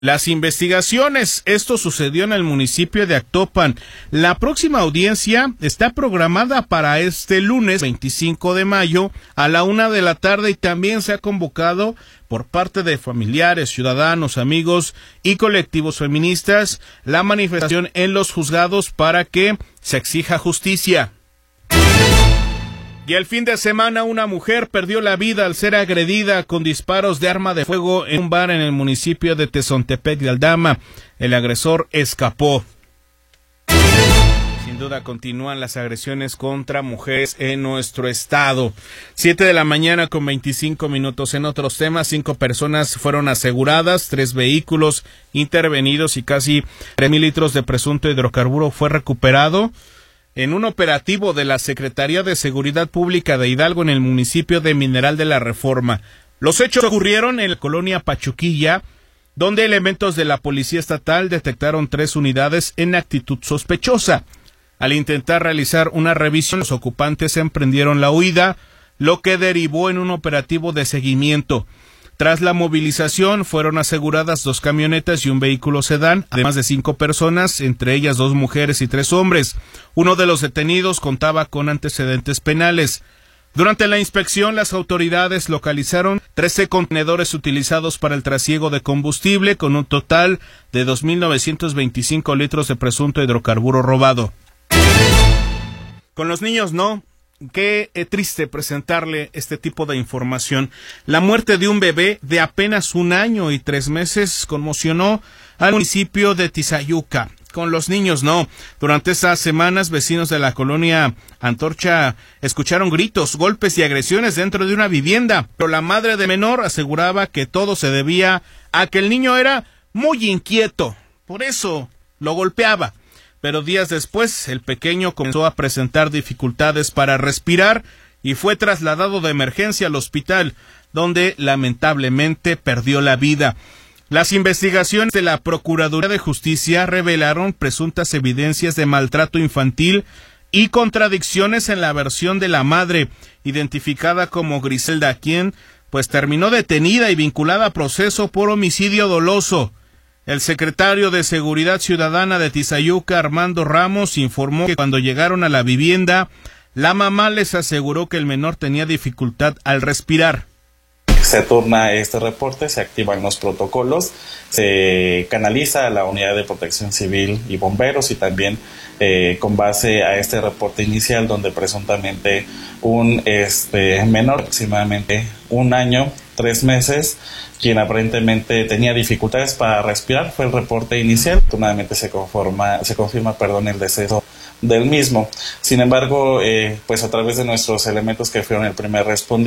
Las investigaciones, esto sucedió en el municipio de Actopan. La próxima audiencia está programada para este lunes 25 de mayo a la 1 de la tarde y también se ha convocado por parte de familiares, ciudadanos, amigos y colectivos feministas la manifestación en los juzgados para que se exija justicia. Y el fin de semana una mujer perdió la vida al ser agredida con disparos de arma de fuego en un bar en el municipio de Tezontepec de Aldama. El agresor escapó. Sin duda continúan las agresiones contra mujeres en nuestro estado. 7 de la mañana con 25 minutos. En otros temas, 5 personas fueron aseguradas, 3 vehículos intervenidos y casi 3,000 litros de presunto hidrocarburo fue recuperado en un operativo de la Secretaría de Seguridad Pública de Hidalgo en el municipio de Mineral de la Reforma. Los hechos ocurrieron en la colonia Pachuquilla, donde elementos de la Policía Estatal detectaron 3 unidades en actitud sospechosa. Al intentar realizar una revisión, los ocupantes emprendieron la huida, lo que derivó en un operativo de seguimiento. Tras la movilización, fueron aseguradas 2 camionetas y un vehículo sedán, además de 5 personas, entre ellas 2 mujeres y 3 hombres. Uno de los detenidos contaba con antecedentes penales. Durante la inspección, las autoridades localizaron 13 contenedores utilizados para el trasiego de combustible, con un total de 2,925 litros de presunto hidrocarburo robado. Con los niños no. Qué triste presentarle este tipo de información. La muerte de un bebé de apenas 1 año y 3 meses conmocionó al municipio de Tizayuca. Con los niños no. Durante esas semanas, vecinos de la colonia Antorcha escucharon gritos, golpes y agresiones dentro de una vivienda, pero la madre de menor aseguraba que todo se debía a que el niño era muy inquieto, por eso lo golpeaba. Pero días después, el pequeño comenzó a presentar dificultades para respirar y fue trasladado de emergencia al hospital, donde lamentablemente perdió la vida. Las investigaciones de la Procuraduría de Justicia revelaron presuntas evidencias de maltrato infantil y contradicciones en la versión de la madre, identificada como Griselda, quien pues terminó detenida y vinculada a proceso por homicidio doloso. El secretario de Seguridad Ciudadana de Tizayuca, Armando Ramos, informó que cuando llegaron a la vivienda, la mamá les aseguró que el menor tenía dificultad al respirar. Se turna este reporte, se activan los protocolos, se canaliza a la Unidad de Protección Civil y Bomberos y también con base a este reporte inicial donde presuntamente un menor, aproximadamente 1 año, 3 meses, quien aparentemente tenía dificultades para respirar, fue el reporte inicial. Afortunadamente se confirma el deceso del mismo. Sin embargo, pues a través de nuestros elementos que fueron el primer respondiente,